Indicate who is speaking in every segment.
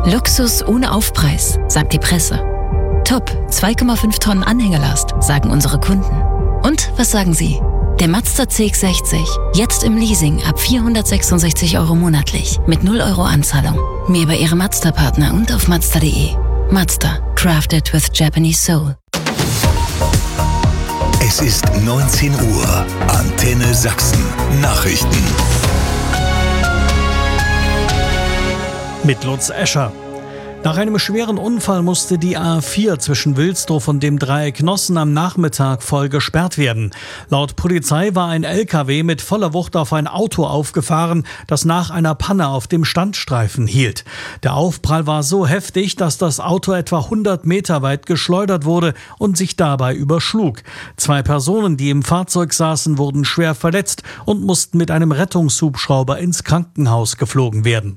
Speaker 1: Luxus ohne Aufpreis, sagt die Presse. Top, 2,5 Tonnen Anhängerlast, sagen unsere Kunden. Und was sagen Sie? Der Mazda CX-60, jetzt im Leasing ab 466 € monatlich, mit 0 € Anzahlung. Mehr bei Ihrem Mazda-Partner und auf Mazda.de. Mazda, crafted with Japanese soul.
Speaker 2: Es ist 19 Uhr. Antenne Sachsen. Nachrichten.
Speaker 3: Mit Lutz Escher. Nach einem schweren Unfall musste die A4 zwischen Wilsdorf und dem Dreieck Nossen am Nachmittag voll gesperrt werden. Laut Polizei war ein LKW mit voller Wucht auf ein Auto aufgefahren, das nach einer Panne auf dem Standstreifen hielt. Der Aufprall war so heftig, dass das Auto etwa 100 Meter weit geschleudert wurde und sich dabei überschlug. 2 Personen, die im Fahrzeug saßen, wurden schwer verletzt und mussten mit einem Rettungshubschrauber ins Krankenhaus geflogen werden.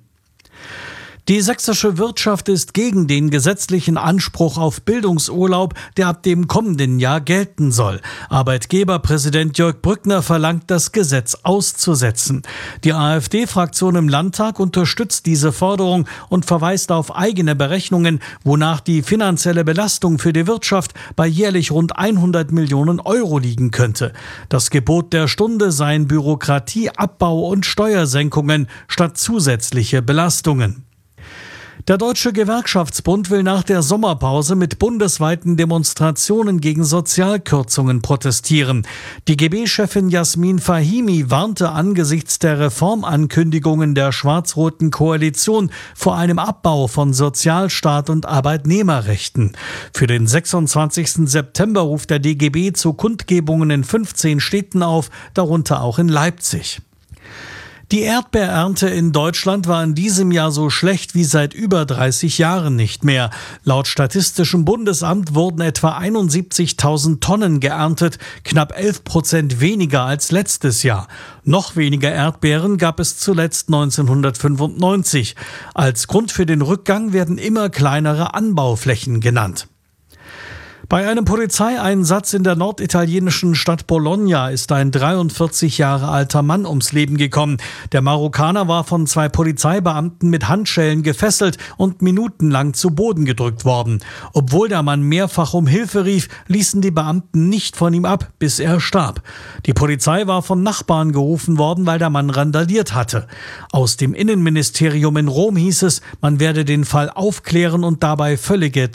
Speaker 3: Die sächsische Wirtschaft ist gegen den gesetzlichen Anspruch auf Bildungsurlaub, der ab dem kommenden Jahr gelten soll. Arbeitgeberpräsident Jörg Brückner verlangt, das Gesetz auszusetzen. Die AfD-Fraktion im Landtag unterstützt diese Forderung und verweist auf eigene Berechnungen, wonach die finanzielle Belastung für die Wirtschaft bei jährlich rund 100 Millionen € liegen könnte. Das Gebot der Stunde seien Bürokratieabbau und Steuersenkungen statt zusätzliche Belastungen. Der Deutsche Gewerkschaftsbund will nach der Sommerpause mit bundesweiten Demonstrationen gegen Sozialkürzungen protestieren. Die DGB-Chefin Jasmin Fahimi warnte angesichts der Reformankündigungen der schwarz-roten Koalition vor einem Abbau von Sozialstaat und Arbeitnehmerrechten. Für den 26. September ruft der DGB zu Kundgebungen in 15 Städten auf, darunter auch in Leipzig. Die Erdbeerernte in Deutschland war in diesem Jahr so schlecht wie seit über 30 Jahren nicht mehr. Laut Statistischem Bundesamt wurden etwa 71.000 Tonnen geerntet, knapp 11% weniger als letztes Jahr. Noch weniger Erdbeeren gab es zuletzt 1995. Als Grund für den Rückgang werden immer kleinere Anbauflächen genannt. Bei einem Polizeieinsatz in der norditalienischen Stadt Bologna ist ein 43 Jahre alter Mann ums Leben gekommen. Der Marokkaner war von 2 Polizeibeamten mit Handschellen gefesselt und minutenlang zu Boden gedrückt worden. Obwohl der Mann mehrfach um Hilfe rief, ließen die Beamten nicht von ihm ab, bis er starb. Die Polizei war von Nachbarn gerufen worden, weil der Mann randaliert hatte. Aus dem Innenministerium in Rom hieß es, man werde den Fall aufklären und dabei völlige